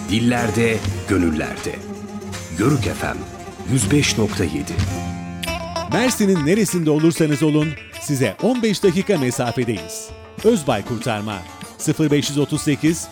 dillerde, gönüllerde. Yörük FM 105.7. Mersin'in neresinde olursanız olun size 15 dakika mesafedeyiz. Özbay Kurtarma 0538